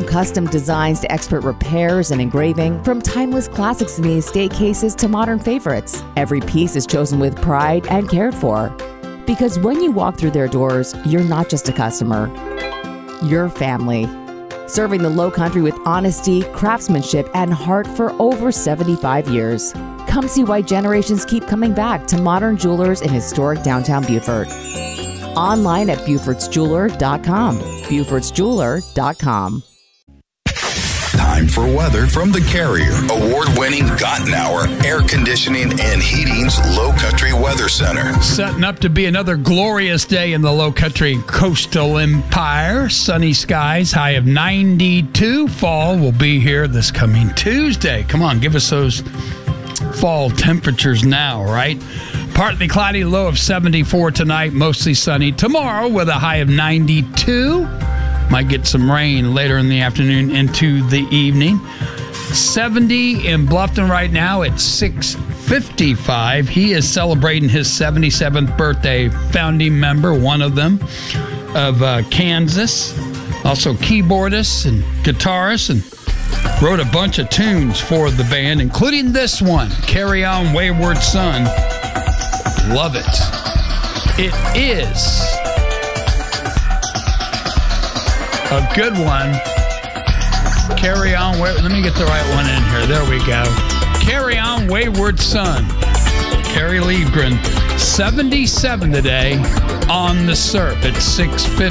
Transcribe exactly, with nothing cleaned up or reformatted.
custom designs to expert repairs and engraving, from timeless classics in the estate cases to modern favorites, every piece is chosen with pride and cared for. Because when you walk through their doors, you're not just a customer, you're family. Serving the Low Country with honesty, craftsmanship, and heart for over seventy-five years. Come see why generations keep coming back to Modern Jewelers in historic downtown Beaufort. Online at Beauforts Jeweler dot com. Beauforts Jeweler dot com. Time for weather from the Carrier. Award-winning Gottenauer Air Conditioning and Heating's Low Country Weather Center. Setting up to be another glorious day in the Low Country Coastal Empire. Sunny skies, high of ninety-two. Fall will be here this coming Tuesday. Come on, give us those fall temperatures now, right? Partly cloudy, low of seventy-four tonight, mostly sunny. Tomorrow with a high of ninety-two. Might get some rain later in the afternoon into the evening. seventy in Bluffton right now at six fifty-five. He is celebrating his seventy-seventh birthday. Founding member, one of them, of uh, Kansas. Also keyboardist and guitarist, and wrote a bunch of tunes for the band, including this one, Carry On Wayward Son. Love it. It is a good one. Carry On. Let me get the right one in here. There we go. Carry On Wayward Son. Carrie Liebgren. seventy-seven today on the surf at six fifty.